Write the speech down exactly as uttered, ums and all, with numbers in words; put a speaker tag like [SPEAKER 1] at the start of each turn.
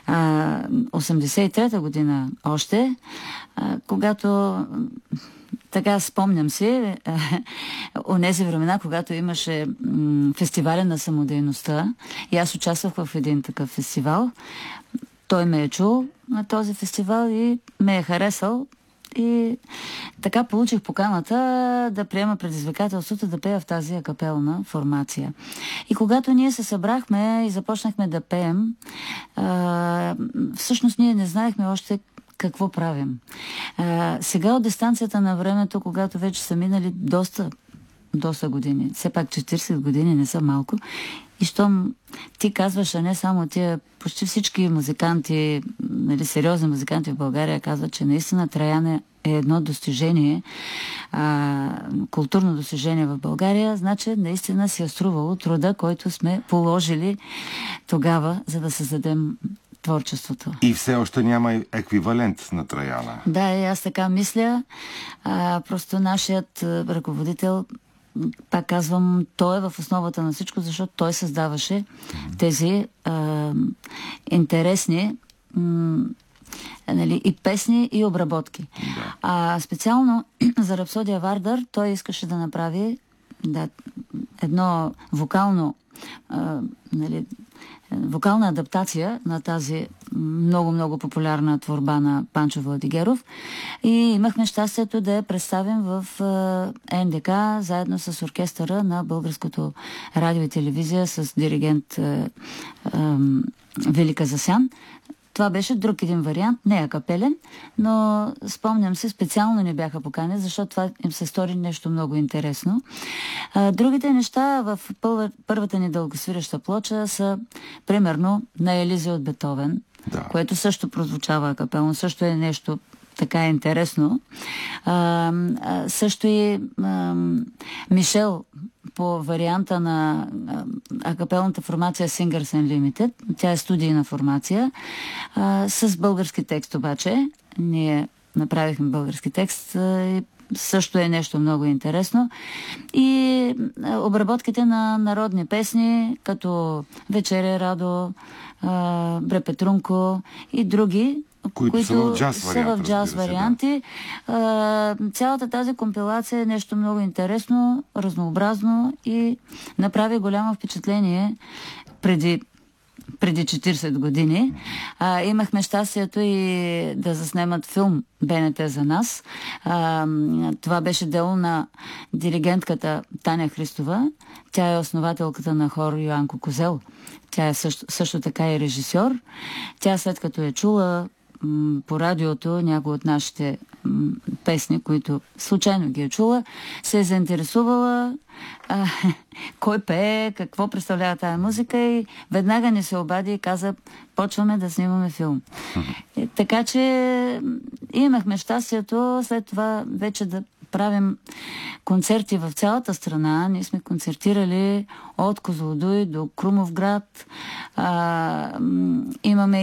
[SPEAKER 1] осемдесет и трета година още, а, когато така спомням си онези времена, когато имаше м, фестиваля на самодейността и аз участвах в един такъв фестивал. Той ме е чул на този фестивал и ме е харесал. И така получих поканата да приема предизвикателството да пея в тази акапелна формация. И когато ние се събрахме и започнахме да пеем, а, всъщност ние не знаехме още какво правим. А, сега от дистанцията на времето, когато вече са минали доста, доста години, все пак четиридесет години не са малко, и щом ти казваш, а не само тия, почти всички музиканти, нали, сериозни музиканти в България казват, че наистина Траян е едно достижение, а, културно достижение в България, значи наистина си е струвало труда, който сме положили тогава, за да създадем творчеството.
[SPEAKER 2] И все още няма еквивалент на Траяна.
[SPEAKER 1] Да, и аз така мисля. А, просто нашият ръководител, пак казвам, той е в основата на всичко, защото той създаваше тези а, интересни м, нали, и песни, и обработки.
[SPEAKER 2] Да.
[SPEAKER 1] А специално за Рапсодия Вардър той искаше да направи да, едно вокално а, нали, вокална адаптация на тази много-много популярна творба на Панчо Владигеров. И имахме щастието да я представим в Н Д К заедно с оркестъра на Българското радио и телевизия с диригент е, е, Велика Засян. Това беше друг един вариант, не акапелен, но спомням се, специално не бяха покани, защото това им се стори нещо много интересно. А, другите неща в първа, първата ни дългосвиреща плоча са, примерно, на Елизия от Бетовен,
[SPEAKER 2] да,
[SPEAKER 1] което също прозвучава акапелно, също е нещо така интересно. А, а, също и а, Мишел по варианта на а, акапелната формация Singers Unlimited. Тя е студийна формация а, с български текст обаче. Ние направихме български текст а, и също е нещо много интересно. И а, обработките на народни песни, като Вечеря Радо, а, Бре Петрунко и други,
[SPEAKER 2] които, които са в джаз,
[SPEAKER 1] са
[SPEAKER 2] вариант,
[SPEAKER 1] в джаз варианти. Да. Цялата тази компилация е нещо много интересно, разнообразно и направи голямо впечатление преди преди четиридесет години. А, имахме щастието и да заснемат филм Б Н Т за нас. А, това беше дело на диригентката Таня Христова. Тя е основателката на хор Йоанко Козел. Тя е също, също така и режисьор. Тя след като е чула по радиото някои от нашите м, песни, които случайно ги е чула, се е заинтересувала а, кой пее, какво представлява тая музика и веднага ни се обади и каза, почваме да снимаме филм. И, така че имахме щастието след това вече да правим концерти в цялата страна. Ние сме концертирали от Козлодуй до Крумовград. А, имаме